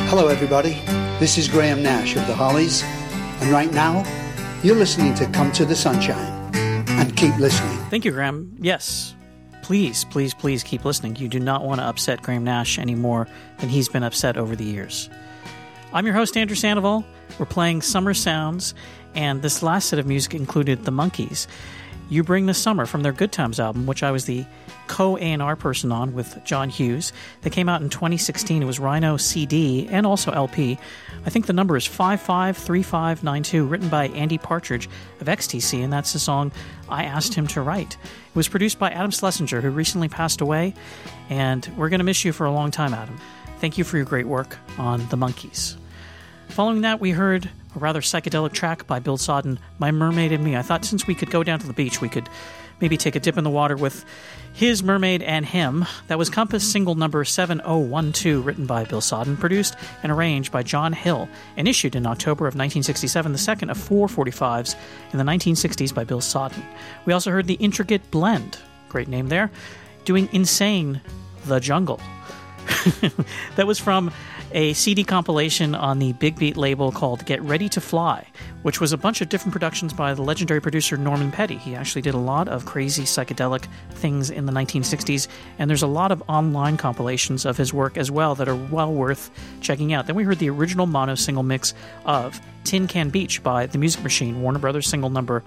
Hello, everybody. This is Graham Nash of the Hollies, and right now, you're listening to Come to the Sunshine. And keep listening. Thank you, Graham. Yes, please, please, please keep listening. You do not want to upset Graham Nash any more than he's been upset over the years. I'm your host, Andrew Sandoval. We're playing Summer Sounds, and this last set of music included The Monkees. You Bring the Summer from their Good Times album, which I was the co-A&R person on with John Hughes. They came out in 2016. It was Rhino CD and also LP. I think the number is 553592, written by Andy Partridge of XTC, and that's the song I asked him to write. It was produced by Adam Schlesinger, who recently passed away, and we're going to miss you for a long time, Adam. Thank you for your great work on The Monkees. Following that, we heard a rather psychedelic track by Bill Sodden, My Mermaid and Me. I thought since we could go down to the beach, we could maybe take a dip in the water with His Mermaid and Him. That was Compass single number 7012, written by Bill Sodden, produced and arranged by John Hill, and issued in October of 1967, the second of 4 45s in the 1960s by Bill Sodden. We also heard The Intricate Blend, great name there, doing Insane, The Jungle. That was from a CD compilation on the Big Beat label called Get Ready to Fly, which was a bunch of different productions by the legendary producer Norman Petty. He actually did a lot of crazy psychedelic things in the 1960s, and there's a lot of online compilations of his work as well that are well worth checking out. Then we heard the original mono single mix of Tin Can Beach by The Music Machine, Warner Brothers single number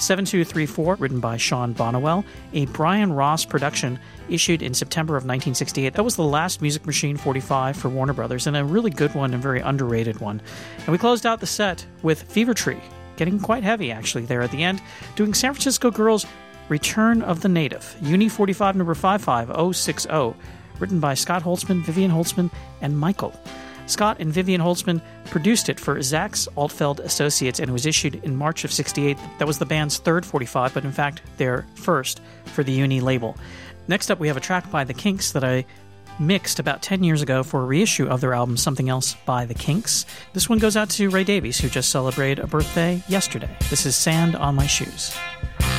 7234, written by Sean Bonnewell, a Brian Ross production issued in September of 1968. That was the last Music Machine 45 for Warner Brothers, and a really good one and very underrated one. And we closed out the set with Fever Tree, getting quite heavy actually there at the end, doing San Francisco Girls' Return of the Native, Uni 45 number 55060, written by Scott Holtzman, Vivian Holtzman, and Michael. Scott and Vivian Holtzman produced it for Zach's Altfeld Associates, and it was issued in March of 68. That was the band's third 45, but in fact their first for the Uni label. Next up, we have a track by The Kinks that I mixed about 10 years ago for a reissue of their album Something Else by The Kinks. This one goes out to Ray Davies, who just celebrated a birthday yesterday. This is Sand on My Shoes.